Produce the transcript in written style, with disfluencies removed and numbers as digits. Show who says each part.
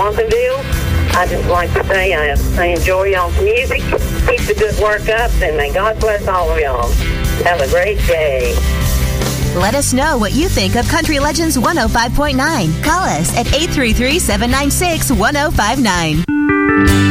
Speaker 1: Donaldsonville. I just like to say I enjoy y'all's music. Keep the good work up, and may God bless all of y'all. Have a great day.
Speaker 2: Let us know what you think of Country Legends 105.9. Call us at 833-796-1059.